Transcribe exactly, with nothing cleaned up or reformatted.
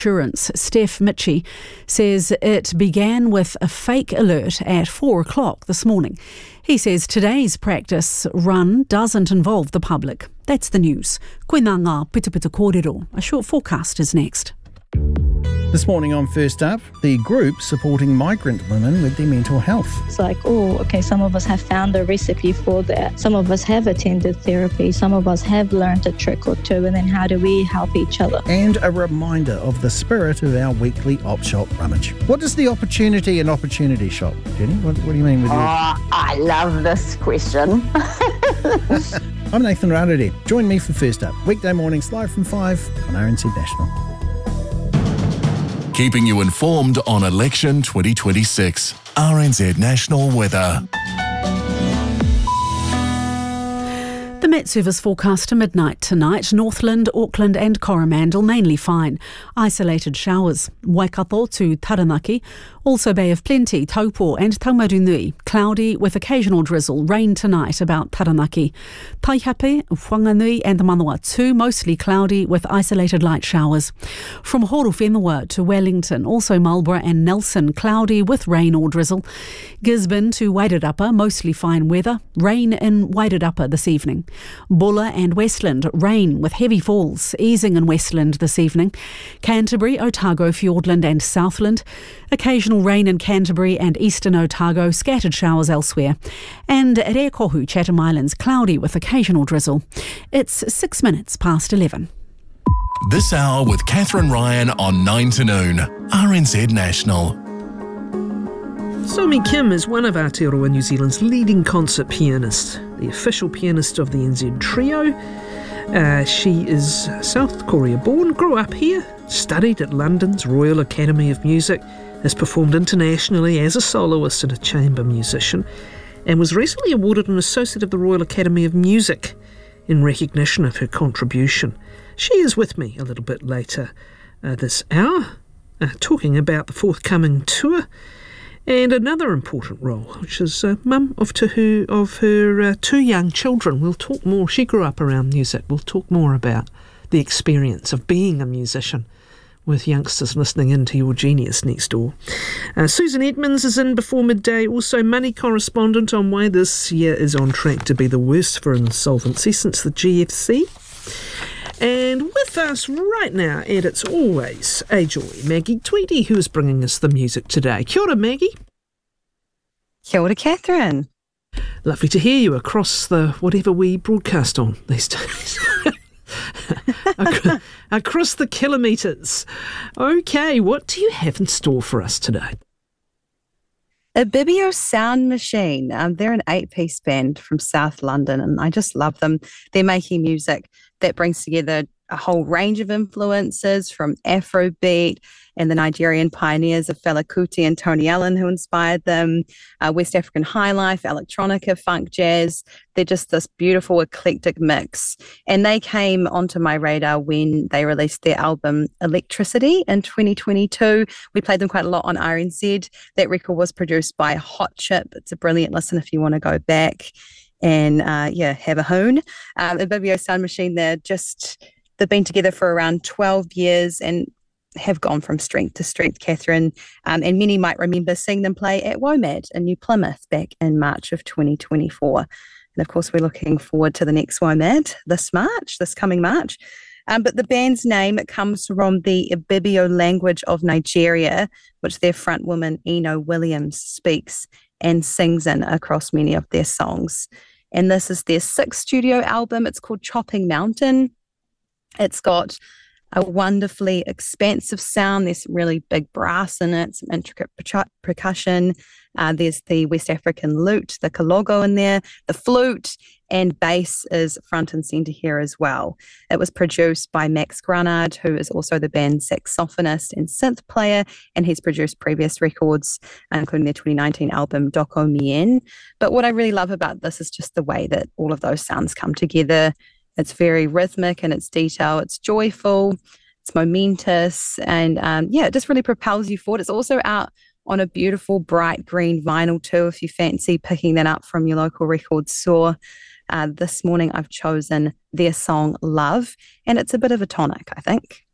Insurance, Steph Mitchie, says it began with a fake alert at four o'clock this morning. He says today's practice run doesn't involve the public. That's the news. Koina ngā pita pita kōrero. A short forecast is next. This morning on First Up, the group supporting migrant women with their mental health. It's like, oh, okay, some of us have found a recipe for that. Some of us have attended therapy. Some of us have learned a trick or two. And then how do we help each other? And a reminder of the spirit of our weekly Op Shop Rummage. What is the opportunity and opportunity shop, Jenny? What, what do you mean with Oh, your... I love this question. I'm Nathan Rarere. Join me for First Up, weekday mornings live from five on R N Z National. Keeping you informed on election twenty twenty-six. R N Z National Weather. The Met Service forecast to midnight tonight. Northland, Auckland and Coromandel mainly fine. Isolated showers. Waikato to Taranaki. Also Bay of Plenty, Taupo and Taumarunui. Cloudy with occasional drizzle. Rain tonight about Taranaki. Taihape, Whanganui and Manawatu mostly cloudy with isolated light showers. From Horowhenua to Wellington, also Marlborough and Nelson, cloudy with rain or drizzle. Gisborne to Wairarapa, mostly fine weather. Rain in Wairarapa this evening. Bulla and Westland, rain with heavy falls, easing in Westland this evening. Canterbury, Otago, Fiordland and Southland. Occasional rain in Canterbury and eastern Otago, scattered showers elsewhere. And at Eakohu, Chatham Islands, cloudy with occasional drizzle. It's six minutes past eleven. This hour with Catherine Ryan on nine to noon. R N Z National. Somi Kim is one of Aotearoa New Zealand's leading concert pianists, the official pianist of the N Z Trio. Uh, she is South Korea born, grew up here, studied at London's Royal Academy of Music, has performed internationally as a soloist and a chamber musician, and was recently awarded an Associate of the Royal Academy of Music in recognition of her contribution. She is with me a little bit later uh, this hour, uh, talking about the forthcoming tour and another important role, which is uh, mum of, to her, of her uh, two young children. We'll talk more. She grew up around music. We'll talk more about the experience of being a musician with youngsters listening in to your genius next door. Uh, Susan Edmonds is in before midday, also money correspondent on why this year is on track to be the worst for insolvency since the G F C. And with us right now, and it's always a joy, Maggie Tweedy, who is bringing us the music today. Kia ora, Maggie. Kia ora, Catherine. Lovely to hear you across the whatever we broadcast on these days. Across the kilometres. Okay, what do you have in store for us today? Ibibio Sound Machine. Um, they're an eight-piece band from South London, and I just love them. They're making music that brings together a whole range of influences from Afrobeat and the Nigerian pioneers of Fela Kuti and Tony Allen who inspired them, uh, West African highlife, electronica, funk, jazz. They're just this beautiful eclectic mix. And they came onto my radar when they released their album Electricity in twenty twenty-two. We played them quite a lot on R N Z. That record was produced by Hot Chip. It's a brilliant listen if you want to go back and uh, yeah, have a hoon. Um, Ibibio Sound Machine, they're just... They've been together for around twelve years and have gone from strength to strength, Catherine. Um, and many might remember seeing them play at WOMAD in New Plymouth back in March of twenty twenty-four. And of course, we're looking forward to the next WOMAD this March, this coming March. Um, but the band's name, it comes from the Ibibio language of Nigeria, which their front woman, Eno Williams, speaks and sings in across many of their songs. And this is their sixth studio album. It's called Chopping Mountain. It's got a wonderfully expansive sound. There's some really big brass in it, some intricate per- percussion. Uh, there's the West African lute, the kalogo in there, the flute, and bass is front and centre here as well. It was produced by Max Granard, who is also the band's saxophonist and synth player, and he's produced previous records, including their twenty nineteen album Doko Mien. But what I really love about this is just the way that all of those sounds come together. It's very rhythmic in its detail. It's joyful. It's momentous. And um, yeah, it just really propels you forward. It's also out on a beautiful bright green vinyl too, if you fancy picking that up from your local record store. Uh, this morning I've chosen their song Love, and it's a bit of a tonic, I think.